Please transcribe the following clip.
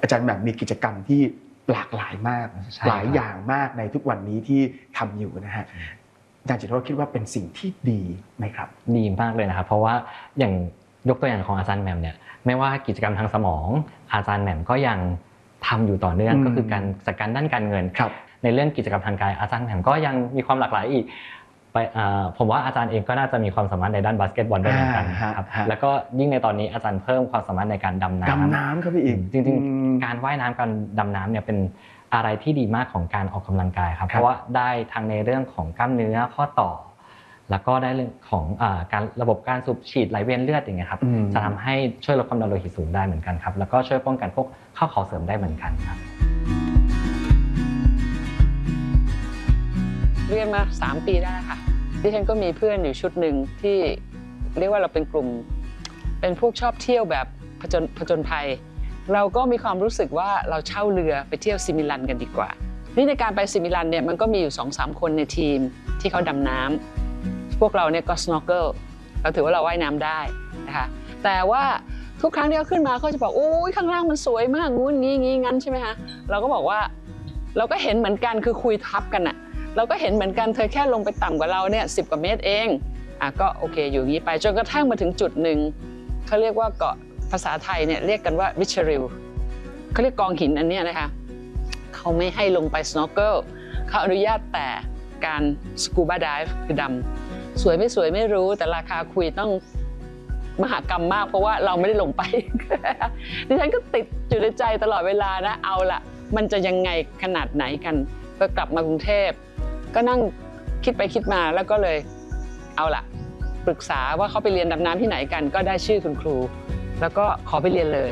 อาจารย์แบบมีกิจกรรมที่หลากหลายมากหลายอย่างมากในทุกวันนี้ที่ทำอยู่นะฮะอาจารย์จิตรโรจน์คิดว่าเป็นสิ่งที่ดีไหมครับดีมากเลยนะครับเพราะว่าอย่างยกตัวอย่างของอาจารย์แหม่มเนี่ยไม่ว่ากิจกรรมทางสมองอาจารย์แหม่มก็ยังทำอยู่ต่อเนื่องก็คือการจัดการด้านการเงินในเรื่องกิจกรรมทางกายอาจารย์แหม่มก็ยังมีความหลากหลายอีกผมว่าอาจารย์เองก็น่าจะมีความสามารถในด้านบาสเกตบอลด้วยเหมือนกันครับแล้วก็ยิ่งในตอนนี้อาจารย์เพิ่มความสามารถในการดำน้ำครับพี่อีกจริงๆการว่ายน้ำการดำน้ำเนี่ยเป็นอะไรที่ดีมากของการออกกำลังกายครับเพราะว่าได้ทั้งในเรื่องของกล้ามเนื้อข้อต่อแล้วก็ได้เรื่องของการระบบการสูบฉีดไหลเวียนเลือดอย่างเงี้ยครับจะทำให้ช่วยลดความดันโลหิตสูงได้เหมือนกันครับแล้วก็ช่วยป้องกันพวกข้อเข่าเสื่อมได้เหมือนกันครับเรียนมา3 ปีได้ค่ะดิฉันก็มีเพื่อนอยู่ชุดหนึ่งที่เรียกว่าเราเป็นกลุ่มเป็นพวกชอบเที่ยวแบบผจญภัยเราก็มีความรู้สึกว่าเราเช่าเรือไปเที่ยวซิมิลันกันดีกว่านี่ในการไปซิมิลันเนี่ยมันก็มีอยู่ 2-3 คนในทีมที่เขาดำน้ำพวกเราเนี่ยก็ snorkel เราถือว่าเราว่ายน้ำได้นะคะแต่ว่าทุกครั้งที่เขาขึ้นมาเขาจะบอกโอ้ยข้างล่างมันสวยมากงูงี้งั้นใช่ไหมคะเราก็บอกว่าเราก็เห็นเหมือนกันคือคุยทับกันอะเราก็เห็นเหมือนกันเธอแค่ลงไปต่ำกว่าเราเนี่ย10 กว่าเมตรเองก็โอเคอยู่งี้ไปจนกระทั่งมาถึงจุดหนึ่งเขาเรียกว่าเกาะภาษาไทยเนี่ยเรียกกันว่าริชริลเขาเรียกกองหินอันนี้นะคะเขาไม่ให้ลงไป snorkel เขาอนุญาตแต่การ scuba dive คือดำสวยไม่สวยไม่รู้แต่ราคาคุยต้องมหากรรมมากเพราะว่าเราไม่ได้ลงไป ดิฉันก็ติดอยู่ในใจตลอดเวลานะเอาล่ะมันจะยังไงขนาดไหนกันก็กลับมากรุงเทพก็นั่งคิดไปคิดมาแล้วก็เลยเอาล่ะปรึกษาว่าเขาไปเรียนดำน้ำที่ไหนกันก็ได้ชื่อคุณครูแล้วก็ขอไปเรียนเลย